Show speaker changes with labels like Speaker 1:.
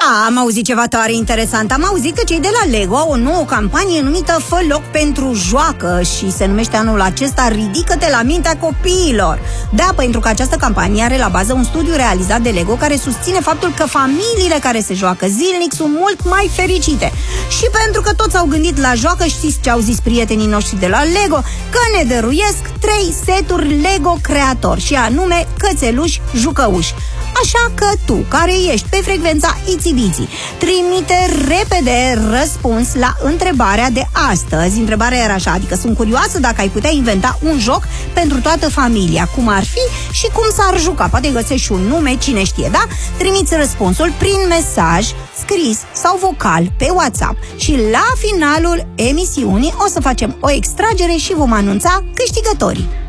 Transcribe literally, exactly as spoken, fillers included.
Speaker 1: Am auzit ceva tare interesant. Am auzit că cei de la Lego au o nouă campanie numită Fă loc pentru joacă și se numește anul acesta Ridică-te la mintea copiilor. Da, pentru că această campanie are la bază un studiu realizat de Lego care susține faptul că familiile care se joacă zilnic sunt mult mai fericite. Și pentru că toți au gândit la joacă, știți ce au zis prietenii noștri de la Lego? Că ne dăruiesc trei seturi Lego Creator, și anume cățeluși jucăuși. Așa că tu, care ești pe frecvența Itsy-Bitsy, trimite repede răspuns la întrebarea de astăzi. Întrebarea era așa, adică sunt curioasă dacă ai putea inventa un joc pentru toată familia. Cum ar fi și cum s-ar juca? Poate găsești și un nume, cine știe, da? Trimiți răspunsul prin mesaj scris sau vocal pe WhatsApp și la finalul emisiunii o să facem o extragere și vom anunța câștigătorii.